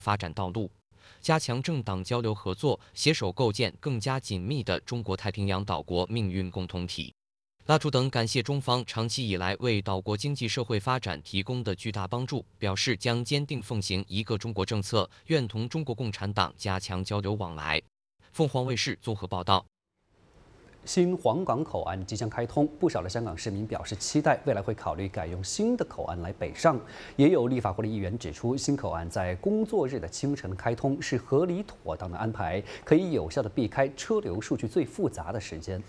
发展道路，加强政党交流合作，携手构建更加紧密的中国太平洋岛国命运共同体。拉朱等感谢中方长期以来为岛国经济社会发展提供的巨大帮助，表示将坚定奉行一个中国政策，愿同中国共产党加强交流往来。凤凰卫视综合报道。 新皇岗口岸即将开通，不少的香港市民表示期待，未来会考虑改用新的口岸来北上。也有立法会的议员指出，新口岸在工作日的清晨开通是合理妥当的安排，可以有效的避开车流数据最复杂的时间。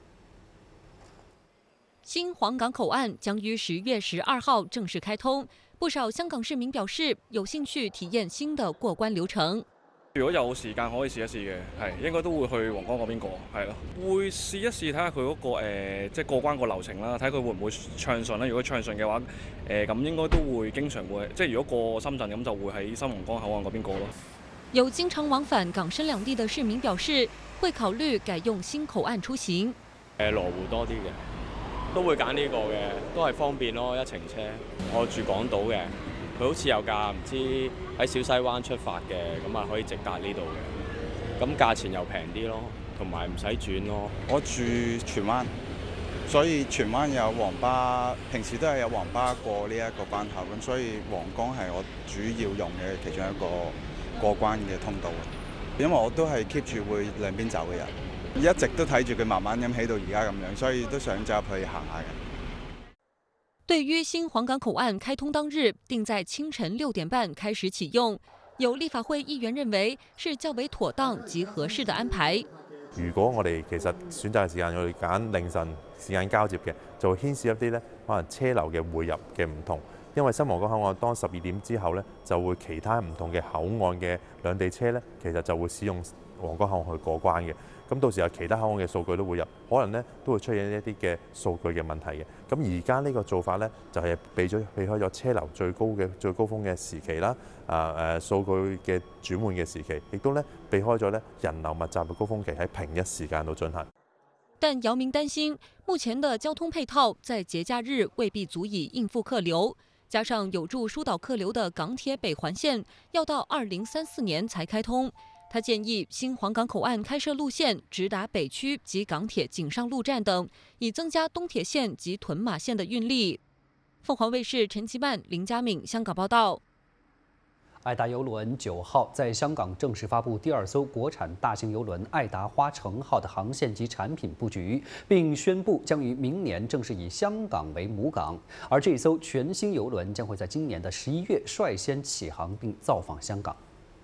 新皇岗口岸将于10月12号正式开通，不少香港市民表示有興趣體驗新的過關流程。 如果有時間可以試一試嘅，係應該都會去皇崗嗰邊過，係咯，會試一試睇下佢嗰個即係過關個流程啦，睇佢會唔會暢順啦。如果暢順嘅話，咁應該都會經常會，即係如果過深圳咁就會喺新皇崗口岸嗰邊過咯。 有經常往返港深兩地的市民表示，會考慮改用新口岸出行。 羅湖多啲嘅。都會揀呢個嘅，都係方便咯，一程車。我住港島嘅，佢好似有架唔知喺小西灣出發嘅，咁啊可以直達呢度嘅。咁價錢又平啲咯，同埋唔使轉咯。 我住荃灣，所以荃灣有黃巴，平時都係有黃巴過呢一個關口，咁所以皇崗係我主要用嘅其中一個過關嘅通道。因為我都係 keep 住會兩邊走嘅人。一直都睇住佢慢慢咁起到而家咁樣，所以都想走入去行下嘅。 對於新皇崗口岸開通當日定在清晨6點半開始啟用，有立法會議員認為是較為妥當及合適的安排。 如果我哋其實選擇嘅時間，我哋揀凌晨時間交接嘅，就會牽涉一啲咧可能車流嘅匯入嘅唔同。因為新皇崗口岸當12點之後咧，就會其他唔同嘅口岸嘅兩地車咧，其實就會使用皇崗口岸去過關嘅。咁到時有其他口岸嘅數據都會入，可能咧都會出現一啲嘅數據嘅問題嘅。咁而家呢個做法咧，就係避開咗車流最高峰嘅時期啦，數據嘅轉換嘅時期，亦都咧避開咗咧人流密集嘅高峰期喺平日時間度進行。 但姚明擔心，目前的交通配套在節假日未必足以應付客流，加上有助疏導客流的港鐵北環線要到2034年才開通。他建議新皇崗口岸開設路線直達北區及港鐵井上路站等，以增加東鐵線及屯馬線的運力。鳳凰衛視陳其曼、林家敏香港報道。 愛達郵輪9號在香港正式發布第2艘國產大型郵輪愛達花城號的航線及產品佈局，並宣布將於明年正式以香港為母港。而這艘全新郵輪將會在今年的11月率先起航並造訪香港。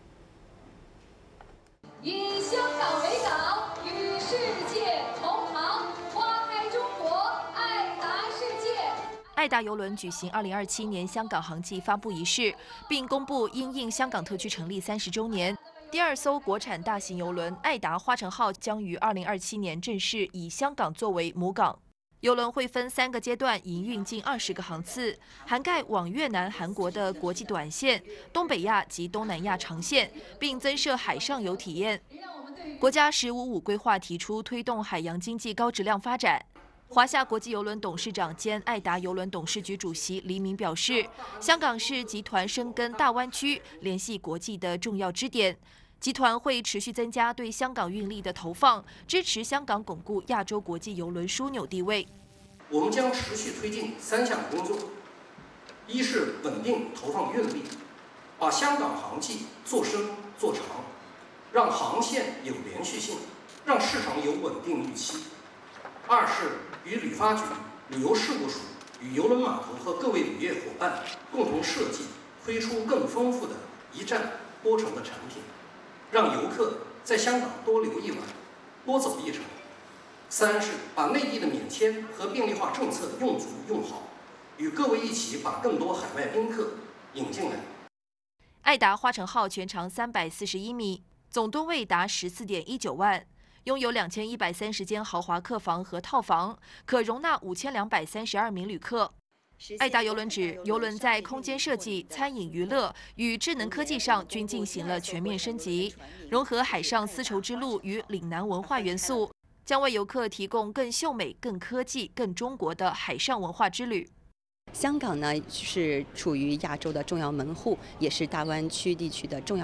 以香港為港，與世界同航，花開中國，愛達世界。 愛達郵輪舉行2027年香港航季發布儀式，並公布因應香港特區成立30週年，第2艘國產大型郵輪愛達花城號將於2027年正式以香港作為母港。郵輪會分3個階段營運近20個航次，涵蓋往越南、韓國的國際短線、東北亞及東南亞長線，並增設海上遊體驗。國家“15+5”規劃提出推動海洋經濟高質量發展。華夏國際郵輪董事長兼愛達郵輪董事局主席黎明表示，香港是集團深耕大灣區、聯繫國際的重要支點。集團會持續增加對香港運力的投放，支持香港鞏固亞洲國際郵輪樞紐地位。 我們將持續推進3項工作：一是穩定投放運力，把香港航季做深做長，讓航線有連續性，讓市場有穩定預期；二是與旅發局、旅遊事務署與郵輪碼頭和各位旅業夥伴共同設計推出更豐富的一站多程的產品，讓遊客在香港多留一晚，多走一程。三是把內地的免簽和便利化政策用足用好，與各位一起把更多海外賓客引進來。 愛達花城號全長341米，總噸位達14.19萬，擁有2130間豪華客房和套房，可容納5232名旅客。愛達郵輪指，郵輪在空間設計、餐飲娛樂與智能科技上均進行了全面升級，融合海上絲綢之路與嶺南文化元素，將為遊客提供更秀美、更科技、更中國的海上文化之旅。 香港呢是处于亚洲的重要门户，也是大湾区地区的重要